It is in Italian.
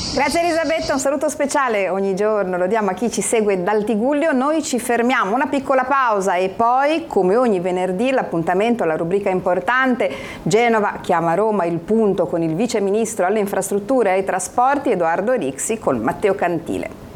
Grazie Elisabetta, un saluto speciale ogni giorno lo diamo a chi ci segue dal Tigullio. Noi ci fermiamo, una piccola pausa e poi, come ogni venerdì, l'appuntamento alla rubrica importante Genova chiama Roma, il punto con il vice ministro alle infrastrutture e ai trasporti Edoardo Rixi con Matteo Cantile.